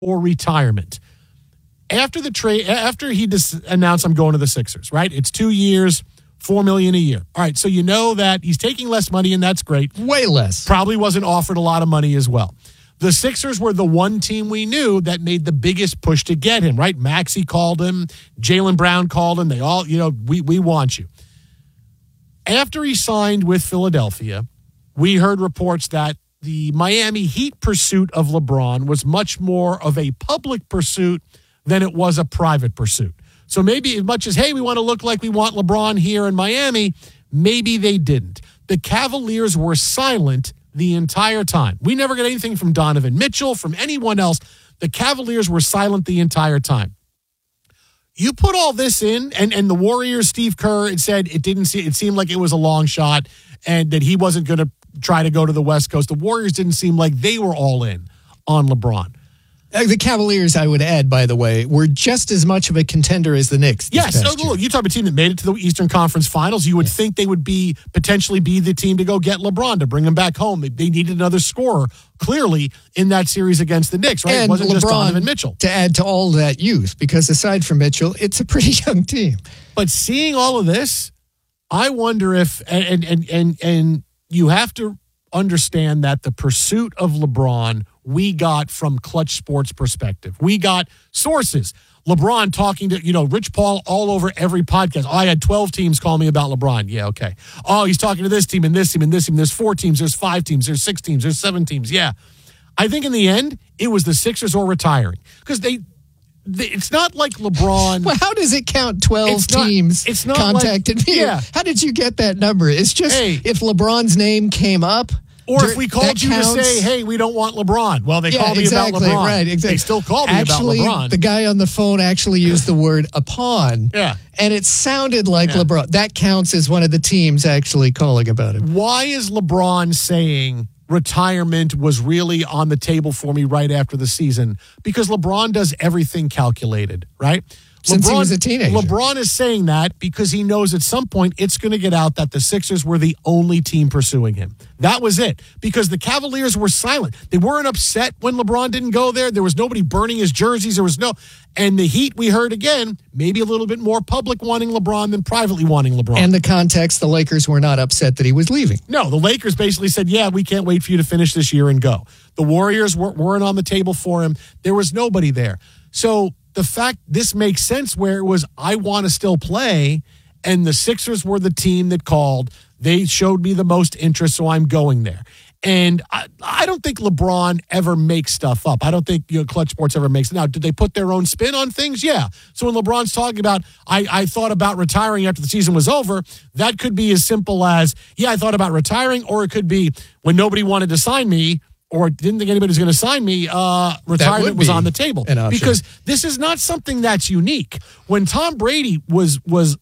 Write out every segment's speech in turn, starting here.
or retirement. After the trade, after he announced I'm going to the Sixers, right? It's 2 years, $4 million a year. All right, so you know that he's taking less money, and that's great. Way less. Probably wasn't offered a lot of money as well. The Sixers were the one team we knew that made the biggest push to get him, right? Maxey called him. Jaylen Brown called him. They all, we want you. After he signed with Philadelphia, we heard reports that the Miami Heat pursuit of LeBron was much more of a public pursuit than it was a private pursuit. So maybe as much as, hey, we want to look like we want LeBron here in Miami, maybe they didn't. The Cavaliers were silent the entire time. We never got anything from Donovan Mitchell, from anyone else. The Cavaliers were silent the entire time. You put all this in, and the Warriors, Steve Kerr, it said it seemed like it was a long shot and that he wasn't going to try to go to the West Coast. The Warriors didn't seem like they were all in on LeBron. The Cavaliers, I would add, by the way, were just as much of a contender as the Knicks. Yes. Look, you talk about a team that made it to the Eastern Conference Finals. You would think they would potentially be the team to go get LeBron, to bring him back home. They needed another scorer, clearly, in that series against the Knicks, right? And it wasn't LeBron, just Donovan Mitchell. To add to all that youth, because aside from Mitchell, it's a pretty young team. But seeing all of this, I wonder if, and you have to understand that the pursuit of LeBron we got from Clutch Sports perspective. We got sources. LeBron talking to, Rich Paul all over every podcast. Oh, I had 12 teams call me about LeBron. Yeah, okay. Oh, he's talking to this team and this team and this team. There's 4 teams. There's 5 teams. There's 6 teams. There's 7 teams. Yeah. I think in the end, it was the Sixers or retiring. Because it's not like LeBron. Well, how does it count 12 teams contacted me? Yeah. How did you get that number? It's just if LeBron's name came up. Or if we called you to say, hey, we don't want LeBron. Well, they called me about LeBron. Right, exactly. They still called me about LeBron. The guy on the phone actually used the word upon. Yeah. And it sounded like LeBron. That counts as one of the teams actually calling about him. Why is LeBron saying retirement was really on the table for me right after the season? Because LeBron does everything calculated, right? Since he was a teenager. LeBron is saying that because he knows at some point it's going to get out that the Sixers were the only team pursuing him. That was it. Because the Cavaliers were silent. They weren't upset when LeBron didn't go there. There was nobody burning his jerseys. And the Heat, we heard again, maybe a little bit more public wanting LeBron than privately wanting LeBron. And the context, the Lakers were not upset that he was leaving. No, the Lakers basically said, yeah, we can't wait for you to finish this year and go. The Warriors weren't on the table for him. There was nobody there. So the fact this makes sense where it was, I want to still play, and the Sixers were the team that called. They showed me the most interest, so I'm going there. And I don't think LeBron ever makes stuff up. I don't think Clutch Sports ever makes it. Now, did they put their own spin on things? Yeah. So when LeBron's talking about, I thought about retiring after the season was over, that could be as simple as, I thought about retiring, or it could be when nobody wanted to sign me, or didn't think anybody was going to sign me, retirement was on the table. Because this is not something that's unique. When Tom Brady was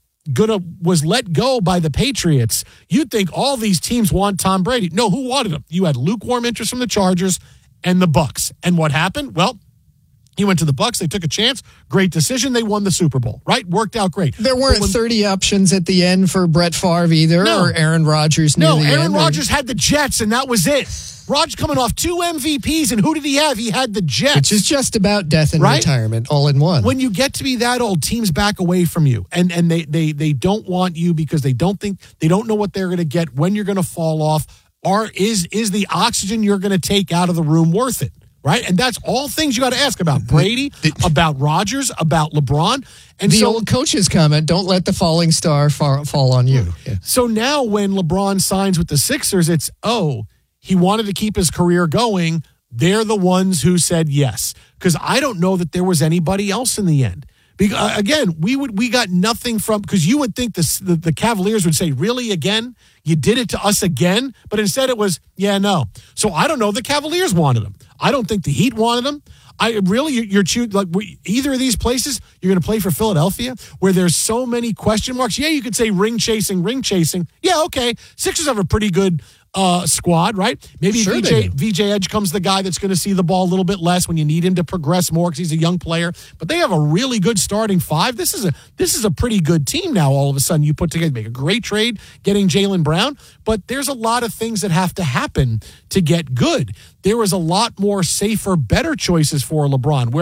let go by the Patriots, you'd think all these teams want Tom Brady. No, who wanted him? You had lukewarm interest from the Chargers and the Bucks. And what happened? Well, he went to the Bucks. They took a chance. Great decision. They won the Super Bowl, right? Worked out great. There weren't 30 options at the end for Brett Favre either, or Aaron Rodgers. Aaron Rodgers had the Jets, and that was it. Rodgers coming off 2 MVPs, and who did he have? He had the Jets. Which is just about death and retirement all in one. When you get to be that old, teams back away from you, and they don't want you because they don't know what they're going to get, when you're going to fall off. Is the oxygen you're going to take out of the room worth it? Right? And that's all things you got to ask about Brady, about Rodgers, about LeBron. And the old coach's comment, don't let the falling star fall on you. Yeah. So now when LeBron signs with the Sixers, it's, he wanted to keep his career going. They're the ones who said yes. Because I don't know that there was anybody else in the end. Again, we got nothing from, because you would think the Cavaliers would say, really, again? You did it to us again? But instead it was, no. So I don't know. The Cavaliers wanted him. I don't think the Heat wanted him. You're choosing, like, either of these places, you're going to play for Philadelphia, where there's so many question marks. Yeah, you could say ring chasing. Yeah, okay. Sixers have a pretty good squad, right? Maybe Sure they do. VJ Edge comes the guy that's going to see the ball a little bit less when you need him to progress more because he's a young player. But they have a really good starting five. This is a pretty good team now. All of a sudden, you put together, make a great trade, getting Jaylen Brown. But there's a lot of things that have to happen to get good. There was a lot more safer, better choices for LeBron.